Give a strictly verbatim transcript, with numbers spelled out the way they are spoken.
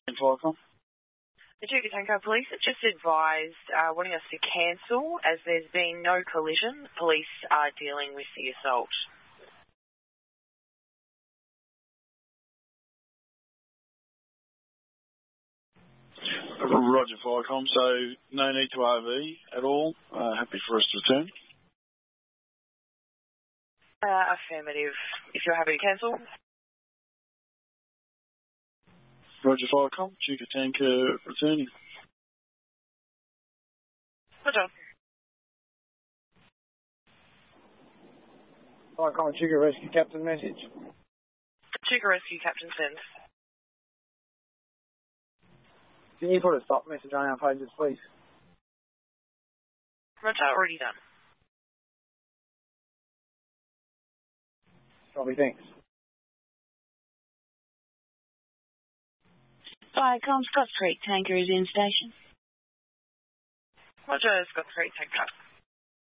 Falcon. The Tuka Tango Police have just advised uh, wanting us to cancel as there's been no collision. Police are dealing with the assault. Roger, Firecom. So no need to R V at all. Uh, happy for us to return. Uh, affirmative. If you're happy to cancel. Roger, Firecom. Tuka Tanker returning. Roger. Firecom, Tuka Rescue Captain message. Tuka Rescue Captain sends. Can you put a stop message on our pages, please? Roger, already done. Copy, thanks. Firecom, Scotts Creek Tanker is in station. Roger, Scotts Creek Tanker.